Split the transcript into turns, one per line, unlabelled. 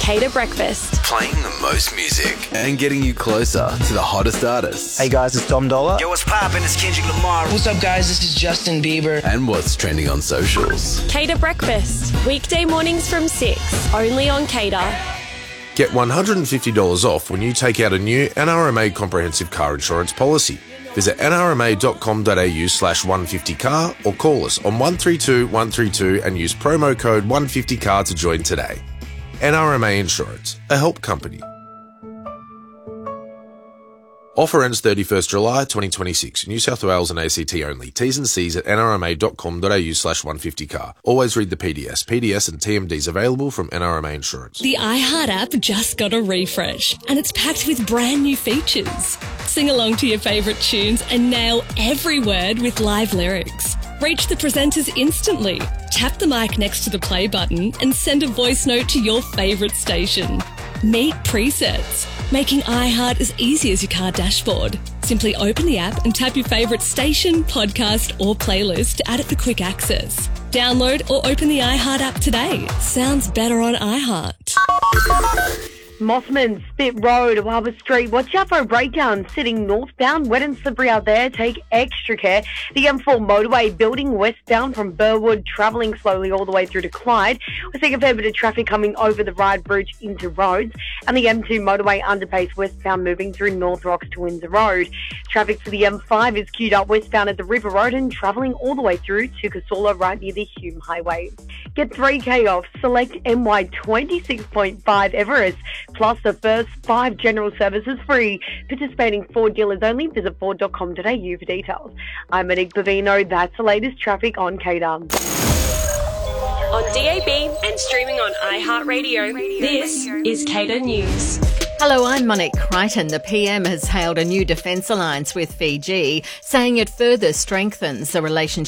Cater Breakfast.
Playing the most music and getting you closer to the hottest artists.
Hey guys, it's Dom Dollar.
Yo, what's poppin'? It's Kendrick Lamar.
What's up, guys? This is Justin Bieber.
And what's trending on socials.
Cater Breakfast. Weekday mornings from 6. Only on Cater.
Get $150 off when you take out a new NRMA comprehensive car insurance policy. Visit nrma.com.au/150car or call us on 132 132 and use promo code 150car to join today. NRMA Insurance, a help company. Offer ends 31st July 2026. New South Wales and ACT only. T's and C's at nrma.com.au/150car. Always read the PDS. PDS and TMDs available from NRMA Insurance.
The iHeart app just got a refresh and it's packed with brand new features. Sing along to your favourite tunes and nail every word with live lyrics. Reach the presenters instantly. Tap the mic next to the play button and send a voice note to your favourite station. Meet presets, making iHeart as easy as your car dashboard. Simply open the app and tap your favourite station, podcast or playlist to add it for quick access. Download or open the iHeart app today. Sounds better on iHeart.
Mossman, Spit Road, Wabba Street. Watch out for a breakdown sitting northbound. Wet and slippery out there. Take extra care. The M4 motorway building westbound from Burwood, travelling slowly all the way through to Clyde. We're seeing a fair bit of traffic coming over the Ryde Bridge into Rhodes. And the M2 motorway underpass westbound moving through North Rocks to Windsor Road. Traffic for the M5 is queued up westbound at the River Road and travelling all the way through to Casula right near the Hume Highway. Get 3K off select MY 26.5 Everest. Plus the first 5 general services free. Participating Ford dealers only. Visit Ford.com.au for details. I'm Monique Bavino. That's the latest traffic on Cater.
On DAB and streaming on iHeartRadio, this is Cater News.
Hello, I'm Monique Crichton. The PM has hailed a new defence alliance with Fiji, saying it further strengthens the relationship